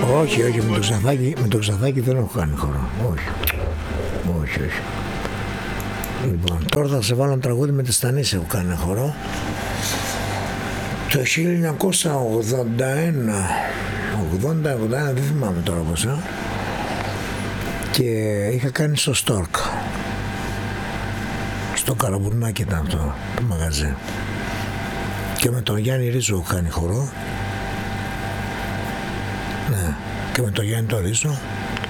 Όχι, με το Ξαδάκι δεν έχω κάνει χορό. Όχι. Λοιπόν, τώρα θα σε βάλω ένα τραγούδι με τη Στανίση, έχω κάνει χορό. Το 1981, δεν θυμάμαι τώρα πώς, και είχα κάνει στο Στόρκ. Στο Καραμπουρνάκι ήταν αυτό το μαγαζί. Και με τον Γιάννη Ρίζο έχω κάνει χορό. Ναι, και με τον Γιάννη το Ρίζο.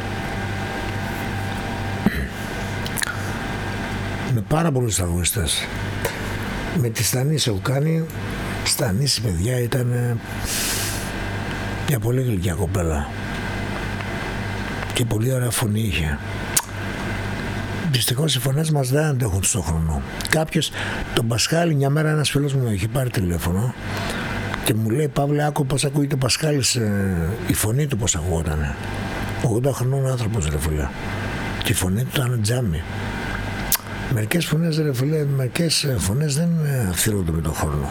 Με πάρα πολλούς τραγουδιστές. Με τη Στανίση έχω κάνει. Στανίση, παιδιά, ήταν μια πολύ γλυκιά κοπέλα και πολύ ωραία φωνή είχε. Δυστυχώς οι φωνές μας δεν αντέχουν στον χρόνο. Κάποιος, τον Πασχάλη, μια μέρα ένας φίλος μου έχει πάρει τηλέφωνο και μου λέει, Παύλε, άκου πως ακούγεται ο Πασχάλης, η φωνή του πως ακούγονταν. 80 χρονών άνθρωπος, ρε φίλε, και η φωνή του ήταν τζάμι. Μερικές φωνές, ρε φίλε, μερικές φωνές δεν αυθύρονται με τον χρόνο.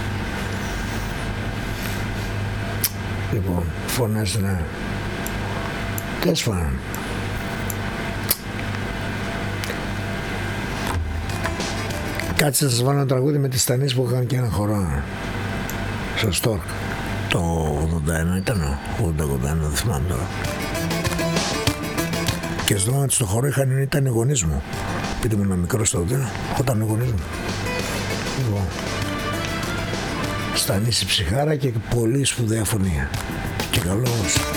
Λοιπόν, φωνές, ναι. Τέλος πάντων. Κάτσε να σας βάλω ένα τραγούδι με τη Στανίση που είχαν και ένα χορό στο Στόρκ. Το 81 ήταν, 80-81, δεν θυμάμαι τώρα. Και στο χορό ήταν οι γονείς μου. Πείτε μου ένα μικρό τότε, όταν οι γονείς μου. Λοιπόν, Στανίση ψυχάρα και πολύ σπουδαία φωνή. Και καλώς.